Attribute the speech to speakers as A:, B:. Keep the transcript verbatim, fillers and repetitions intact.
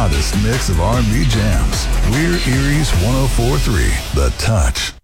A: hottest mix of R and B jams. We're Erie's one oh four point three, The Touch.